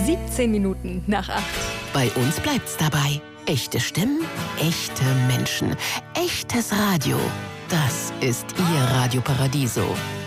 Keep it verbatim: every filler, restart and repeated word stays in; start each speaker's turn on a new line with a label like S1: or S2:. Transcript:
S1: siebzehn Minuten nach acht.
S2: Bei uns bleibt's dabei. Echte Stimmen, echte Menschen, echtes Radio. Das ist Ihr Radio Paradiso.